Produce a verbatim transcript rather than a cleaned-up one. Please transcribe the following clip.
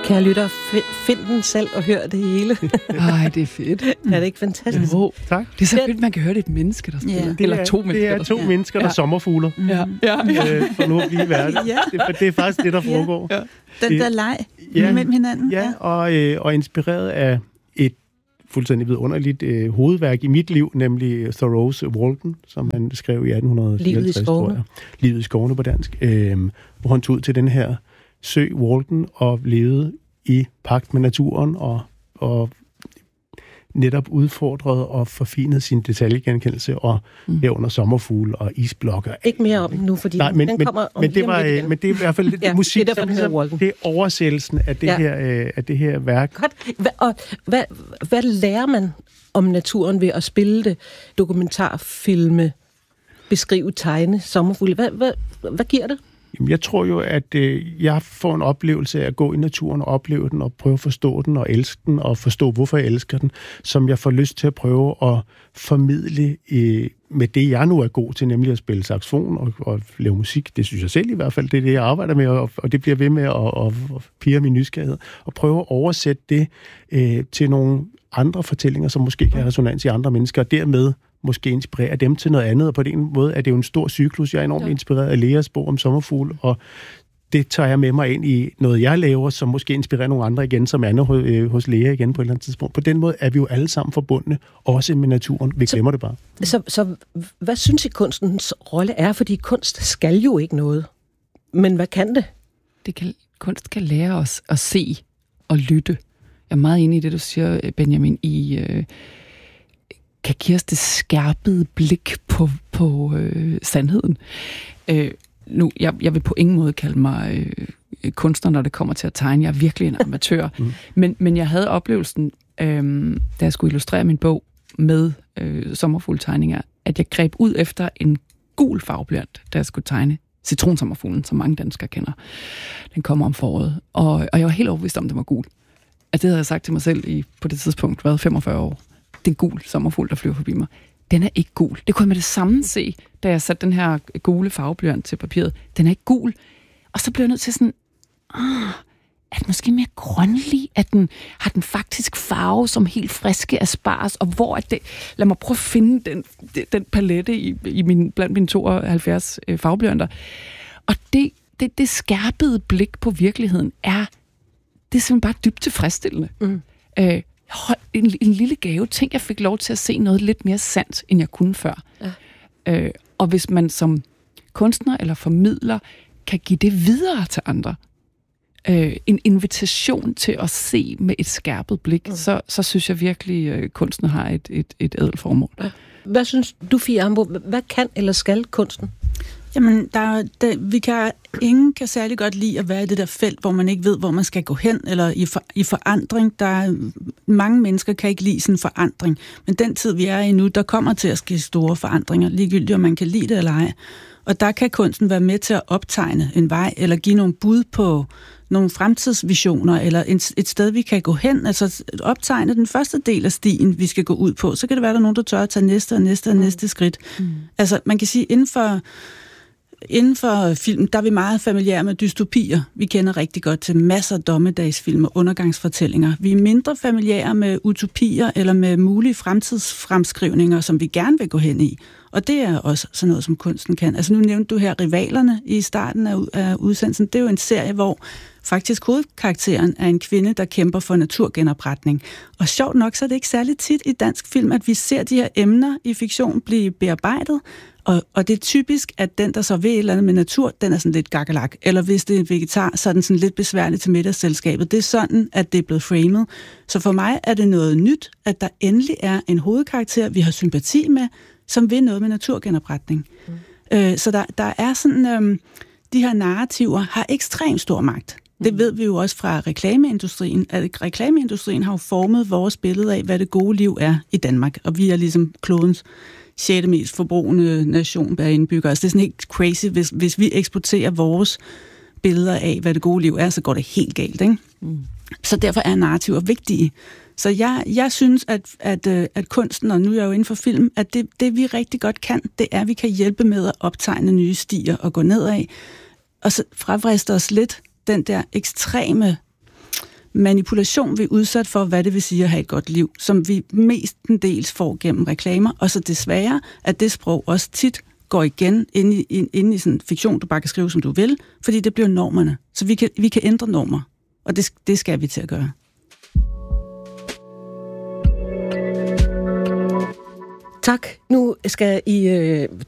Kære lytter, find den selv og hør det hele. Ej, det er fedt. Er det ikke fantastisk? Jo, tak. Det er så fedt, man kan høre, det er et menneske, der spiller. Ja. Eller to mennesker, det er der to spiller. mennesker, der Ja. sommerfugler. Ja, ja, ja. Øh, for nu at blive værd. Ja. Det, det er faktisk det, der foregår. Ja. Den der leg Ja. mellem hinanden. Ja, og, øh, og inspireret af et fuldstændig vidunderligt øh, hovedværk i mit liv, nemlig Thoreaus Walden, som han skrev i atten fireoghalvtreds, Livet i skovene. tror jeg. Livet i skovene på dansk. Øh, hvor han tog ud til den her sø, Walden, og levede i pagt med naturen, og, og netop udfordrede og forfinede sin detaljegenkendelse, og mm. herunder sommerfugle og isblokke. Ikke mere om den nu, fordi Nej, men, den men, kommer om men, det var, igen. men det er i hvert fald Ja, musik, det er derfor, den hedder Walden. det er oversættelsen af det, Ja. her, øh, af det her værk. Godt. Hva, og hvad, hvad lærer man om naturen ved at spille det, dokumentarfilme, beskrive, tegne, sommerfugle? Hvad, hvad, hvad giver det? Jamen, jeg tror jo, at øh, jeg får en oplevelse af at gå i naturen og opleve den, og prøve at forstå den, og elske den, og forstå, hvorfor jeg elsker den, som jeg får lyst til at prøve at formidle øh, med det, jeg nu er god til, nemlig at spille saxofon og, og lave musik. Det synes jeg selv i hvert fald, det er det, jeg arbejder med, og, og det bliver ved med at og, og pirre min nysgerrighed, og prøve at oversætte det øh, til nogle andre fortællinger, som måske kan have resonans i andre mennesker, og dermed måske inspirere dem til noget andet, og på den måde er det jo en stor cyklus. Jeg er enormt ja. inspireret af Leas bog om sommerfugle, og det tager jeg med mig ind i noget, jeg laver, som måske inspirerer nogle andre igen, som er hos, øh, hos Lea igen på et eller andet tidspunkt. På den måde er vi jo alle sammen forbundne, også med naturen. Vi glemmer det bare. Så, så hvad synes I kunstens rolle er? Fordi kunst skal jo ikke noget. Men hvad kan det? det kan, kunst kan lære os at se og lytte. Jeg er meget enig i det, du siger, Benjamin, i øh, kan give os det skærpede blik på, på øh, sandheden. Øh, nu, jeg, jeg vil på ingen måde kalde mig øh, kunstner, når det kommer til at tegne. Jeg er virkelig en amatør. mm. men, men jeg havde oplevelsen, øh, da jeg skulle illustrere min bog med øh, sommerfugletegninger, at jeg greb ud efter en gul farveblyant, da jeg skulle tegne citronsommerfuglen, som mange danskere kender. Den kommer om foråret. Og, og jeg var helt overbevist om, at den var gul. At det havde jeg sagt til mig selv i, på det tidspunkt, været femogfyrre år. Det er en gul sommerfugl, der flyver forbi mig. Den er ikke gul. Det kunne jeg med det samme se, da jeg satte den her gule farveblyant til papiret. Den er ikke gul. Og så blev jeg nødt til sådan, ah, er den måske mere grønlig? Er den, har den faktisk farve som helt friske asparges? Og hvor er det? Lad mig prøve at finde den, den palette i, i min, blandt mine tooghalvfjerds øh, farveblyanter. Og det, det, det skærpede blik på virkeligheden er, det er simpelthen bare dybt tilfredsstillende. Mm. Øh, en, en lille gave. Tænk, jeg fik lov til at se noget lidt mere sandt, end jeg kunne før. Ja. Øh, og hvis man som kunstner eller formidler kan give det videre til andre, øh, en invitation til at se med et skærpet blik, mm. så, så synes jeg virkelig, at kunsten har et, et, et ædelt formål. Ja. Hvad synes du, Fie Ambo? Hvad kan eller skal kunsten? Jamen, der, der, vi kan, ingen kan særlig godt lide at være i det der felt, hvor man ikke ved, hvor man skal gå hen, eller i, for, i forandring. Der er, mange mennesker kan ikke lide sådan en forandring, men den tid, vi er i nu, der kommer til at ske store forandringer, ligegyldigt om man kan lide det eller ej. Og der kan kunsten være med til at optegne en vej, eller give nogle bud på nogle fremtidsvisioner, eller et, et sted, vi kan gå hen, altså optegne den første del af stien, vi skal gå ud på. Så kan det være, der er nogen, der tør at tage næste og næste og næste skridt. Mm. Altså, man kan sige, inden for Inden for film, der er vi meget familiære med dystopier. Vi kender rigtig godt til masser af dommedagsfilm og undergangsfortællinger. Vi er mindre familiære med utopier eller med mulige fremtidsfremskrivninger, som vi gerne vil gå hen i. Og det er også sådan noget, som kunsten kan. Altså nu nævnte du her Rivalerne i starten af, af udsendelsen. Det er jo en serie, hvor faktisk hovedkarakteren er en kvinde, der kæmper for naturgenopretning. Og sjovt nok, så er det ikke særlig tit i dansk film, at vi ser de her emner i fiktion blive bearbejdet. Og, og det er typisk, at den, der så ved et eller andet med natur, den er sådan lidt gakkelak. Eller hvis det er en vegetar, så er den sådan lidt besværlig til middagsselskabet. Det er sådan, at det er blevet framet. Så for mig er det noget nyt, at der endelig er en hovedkarakter, vi har sympati med, som vil noget med naturgenopretning. Mm. Øh, så der, der er sådan, øh, de her narrativer har ekstremt stor magt. Det ved vi jo også fra reklameindustrien, at reklameindustrien har jo formet vores billede af, hvad det gode liv er i Danmark. Og vi er ligesom klodens sjette mest forbrugende nation per indbygger. Altså det er sådan helt crazy, hvis, hvis vi eksporterer vores billeder af, hvad det gode liv er, så går det helt galt, ikke? Mm. Så derfor er narrativer vigtige. Så jeg, jeg synes, at, at, at kunsten, og nu er jeg jo inden for film, at det, det vi rigtig godt kan, det er, at vi kan hjælpe med at optegne nye stier og gå nedad, og så fravriste os lidt den der ekstreme manipulation, vi er udsat for, hvad det vil sige at have et godt liv, som vi mestendels får gennem reklamer, og så desværre, at det sprog også tit går igen ind i, ind, ind i sådan en fiktion, du bare kan skrive, som du vil, fordi det bliver normerne. Så vi kan, vi kan ændre normer, og det, det skal vi til at gøre. Tak. Nu skal I øh,